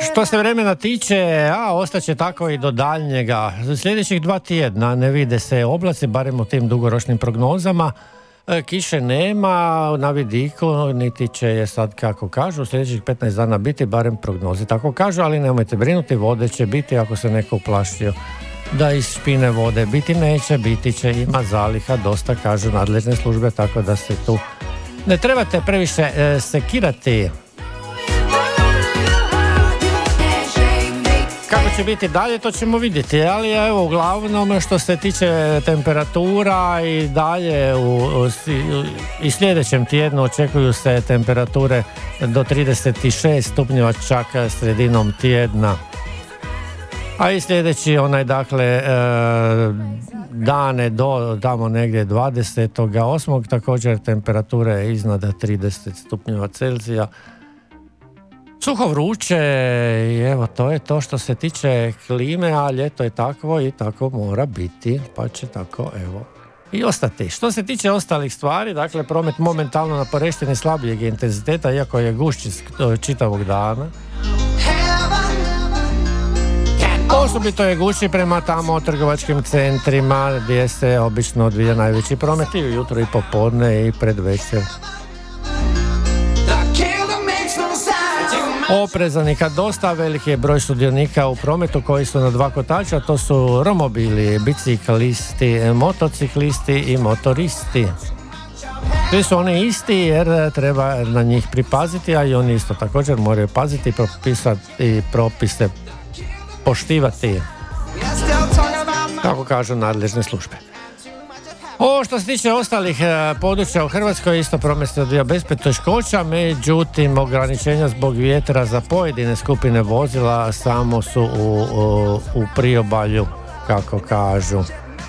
Što se vremena tiče, ostaće tako i do daljnjega. Sljedećih 2 tjedna ne vide se oblaci, barem u tim dugoročnim prognozama. Kiše nema na vidiku, niti će je sad, kako kažu, sljedećih 15 dana biti, barem prognoze tako kažu, ali nemojte brinuti, vode će biti ako se neko uplašio da iz špine vode biti neće, biti će, ima zaliha, dosta kažu nadležne službe, tako da se tu ne trebate previše sekirati. Kako će biti dalje, to ćemo vidjeti, ali evo uglavnom što se tiče temperatura i dalje i sljedećem tjednu očekuju se temperature do 36 stupnjeva čak sredinom tjedna. A i sljedeći dane do tamo negdje 28. također temperature iznad 30 stupnjeva Celzija. Suho vruće i evo to je to što se tiče klime, a ljeto je takvo i tako mora biti, pa će tako evo i ostati. Što se tiče ostalih stvari, dakle promet momentalno na Poreštini slabijeg intenziteta, iako je gušći čitavog dana. Osobito je gušći prema tamo trgovačkim centrima gdje se obično odvija najveći promet i ujutro i popodne i predvečer. Oprezan i kad dosta veliki je broj sudionika u prometu koji su na 2 kotača, to su romobili, biciklisti, motociklisti i motoristi. Svi su oni isti jer treba na njih pripaziti, a i oni isto također moraju paziti i propise poštivati, kako kažu nadležne službe. Ovo što se tiče ostalih područja u Hrvatskoj, isto promet se odvija bez poteškoća, međutim ograničenja zbog vjetra za pojedine skupine vozila samo su u priobalju, kako kažu.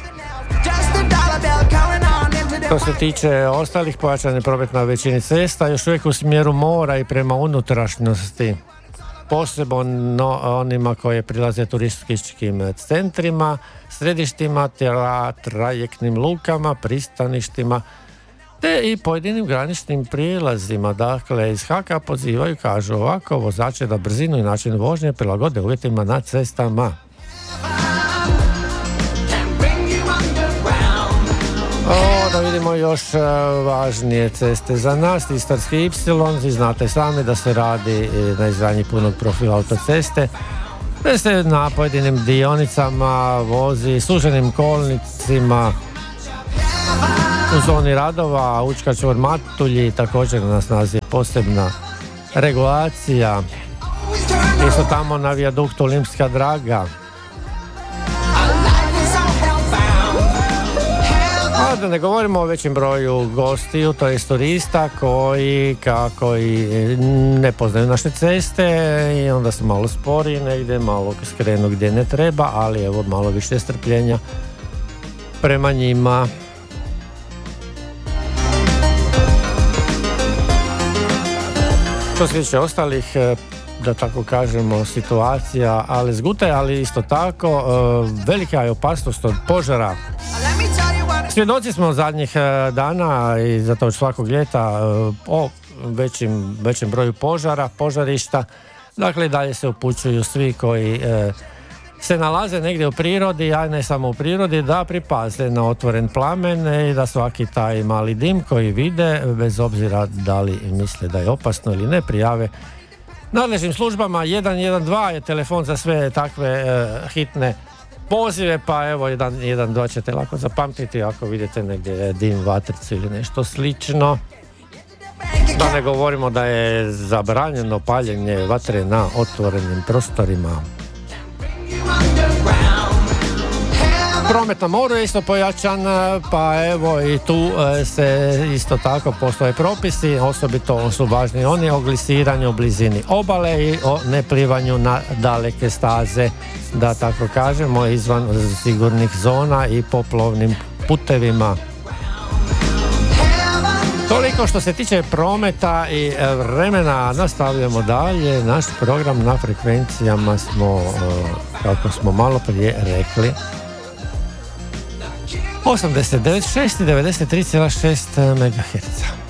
Što se tiče ostalih, pojačan je promet na većini cesta, još uvijek u smjeru mora i prema unutrašnjosti. Posebno onima koje prilaze turističkim centrima, središtima, trajektnim lukama, pristaništima, te i pojedinim graničnim prijelazima. Dakle, iz HAK-a pozivaju, kažu ovako, vozače da brzinu i način vožnje prilagode uvjetima na cestama. Da vidimo još važnije ceste za nas. Istarski Y, vi znate sami da se radi na izgradnji punog profila autoceste, da se na pojedinim dionicama vozi suženim kolnicima u zoni radova. Učka čvor Matulji, također na snazi je posebna regulacija. Isto tamo na vijaduktu Limska Draga. Da ne govorimo o većem broju gostiju, to je turista koji kako i ne poznaju naše ceste i onda se malo spori negdje, malo skrenu gdje ne treba, ali evo malo više strpljenja prema njima. Što se tiče ostalih, da tako kažemo, situacija, ali zgute, ali isto tako velika je opasnost od požara. Svjedoci smo zadnjih dana i zato od svakog ljeta o većem broju požarišta. Dakle, dalje se upućuju svi koji se nalaze negdje u prirodi, a ne samo u prirodi, da pripaze na otvoren plamen i da svaki taj mali dim koji vide, bez obzira da li misle da je opasno ili ne, prijave nadležnim službama. 112 je telefon za sve takve hitne pozive, pa evo 112 ćete lako zapamtiti ako vidite negdje dim, vatricu ili nešto slično. Da ne govorimo da je zabranjeno paljenje vatre na otvorenim prostorima. Promet na moru je isto pojačan, pa evo i tu se isto tako postoje propisi, osobito su važni oni o glisiranju u blizini obale i o neplivanju na daleke staze, da tako kažemo, izvan sigurnih zona i po plovnim putevima. Toliko što se tiče prometa i vremena. Nastavljamo dalje. Naš program na frekvencijama smo, kako smo malo prije rekli, 89,6 i 93,6 MHz.